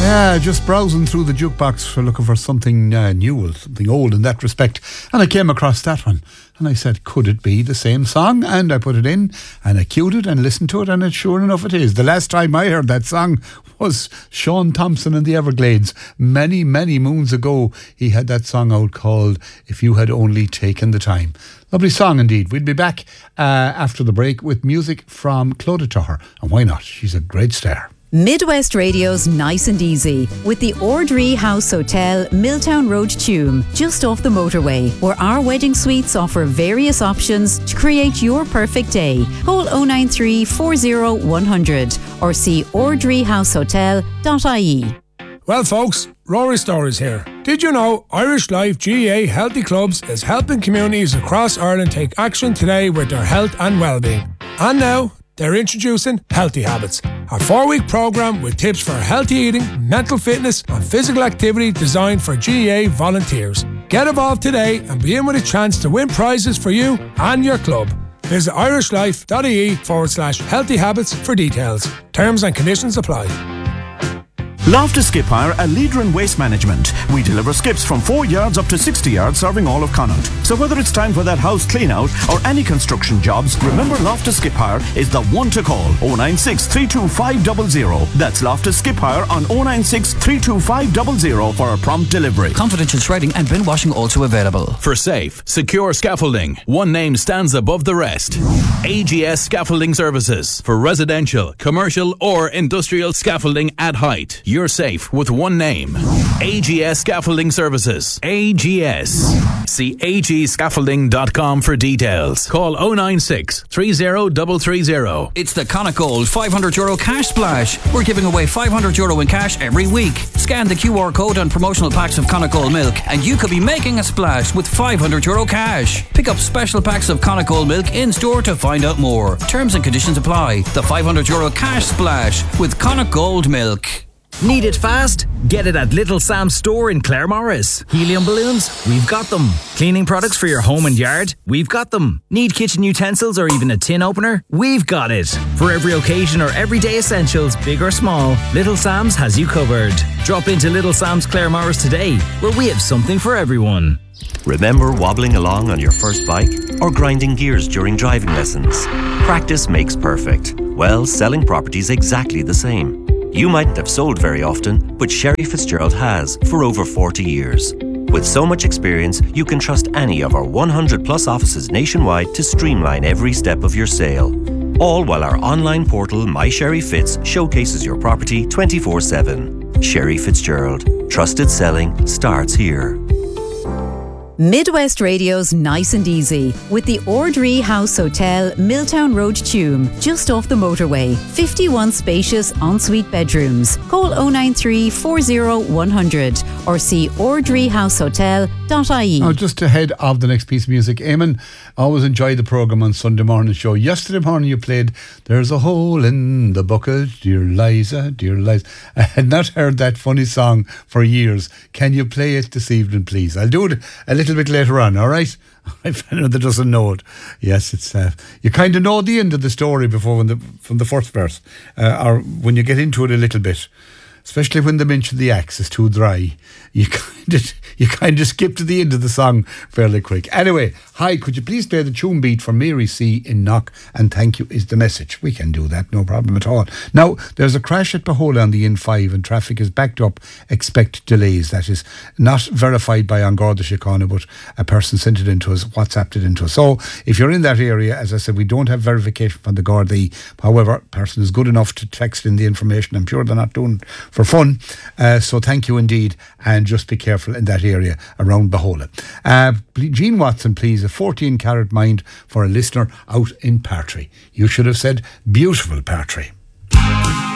Yeah, just browsing through the jukebox for looking for something new, something old in that respect. And I came across that one. And I said, could it be the same song? And I put it in and I queued it and listened to it, and sure enough it is. The last time I heard that song was Sean Thompson and the Everglades. Many, many moons ago, he had that song out called If You Had Only Taken the Time. Lovely song indeed. We'll be back after the break with music from Clodagh Tucker. And why not? She's a great star. Midwest Radio's Nice and Easy with the Ordree House Hotel, Milltown Road, Tuam, just off the motorway, where our wedding suites offer various options to create your perfect day. Call 093 40 100 or see ordreehousehotel.ie. Well, folks, Rory Stories here. Did you know Irish Life GAA Healthy Clubs is helping communities across Ireland take action today with their health and well-being? And now, they're introducing Healthy Habits, a 4-week programme with tips for healthy eating, mental fitness and physical activity designed for GAA volunteers. Get involved today and be in with a chance to win prizes for you and your club. Visit irishlife.ie/healthy habits for details. Terms and conditions apply. Loftus Skip Hire, a leader in waste management. We deliver skips from 4 yards up to 60 yards, serving all of Connaught. So whether it's time for that house clean out or any construction jobs, remember Loftus Skip Hire is the one to call. 096 325 00. That's Loftus Skip Hire on 096 325 00 for a prompt delivery. Confidential shredding and bin washing also available. For safe, secure scaffolding, one name stands above the rest. AGS Scaffolding Services. For residential, commercial or industrial scaffolding at height. You're safe with one name. AGS Scaffolding Services. AGS. See agscaffolding.com for details. Call 096 30330. It's the Connaught Gold €500 cash splash. We're giving away €500 in cash every week. Scan the QR code on promotional packs of Connaught Gold milk and you could be making a splash with €500 cash. Pick up special packs of Connaught Gold milk in store to find out more. Terms and conditions apply. The €500 cash splash with Connaught Gold milk. Need it fast? Get it at Little Sam's store in Claremorris. Helium balloons? We've got them. Cleaning products for your home and yard? We've got them. Need kitchen utensils or even a tin opener? We've got it. For every occasion or everyday essentials, big or small, Little Sam's has you covered. Drop into Little Sam's Claremorris today, where we have something for everyone. Remember wobbling along on your first bike or grinding gears during driving lessons? Practice makes perfect. Well, selling property's exactly the same. You mightn't have sold very often, but Sherry Fitzgerald has for over 40 years. With so much experience, you can trust any of our 100 plus offices nationwide to streamline every step of your sale. All while our online portal, My Sherry Fitz, showcases your property 24/7. Sherry Fitzgerald. Trusted selling starts here. Midwest Radio's Nice and Easy with the Ordree House Hotel, Milltown Road, Tuam, just off the motorway. 51 spacious ensuite bedrooms. Call 093 40 100 or see ordreehousehotel.ie. Now, just ahead of the next piece of music, Eamon, I always enjoy the programme on Sunday morning show. Yesterday morning you played There's a Hole in the Bucket, Dear Liza, Dear Liza. I had not heard that funny song for years. Can you play it this evening, please? I'll do it a little bit later on, all right? If anyone that doesn't know it. Yes, it's you kind of know the end of the story before from the first verse, or when you get into it a little bit. Especially when they mention the axe is too dry, you kind of skip to the end of the song fairly quick. Anyway, hi, could you please play the tune beat for Mary C in Knock, and thank you is the message. We can do that, no problem at all. Now, there's a crash at Bahola on the N5 and traffic is backed up. Expect delays. That is not verified by An Garda Síochána, but a person sent it into us, WhatsApped it into us. So if you're in that area, as I said, we don't have verification from the Gardaí. However, person is good enough to text in the information. I'm sure they're not doing for fun, so thank you indeed, and just be careful in that area around Bahola. Jean Watson, please, a 14-carat mind for a listener out in Partry. You should have said beautiful Partry.